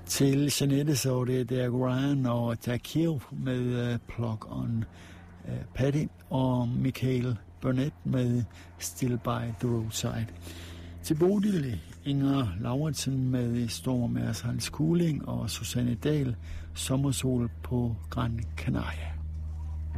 Til Jeanette så det Derek Ryan og Jack Hill med Plug on Patty, og Michael Burnett med Still by the Roadside. Til Bodil, Inger Lauritsen med Storm Hals Kuling og Susanne Dahl, Sommersol på Gran Canaria.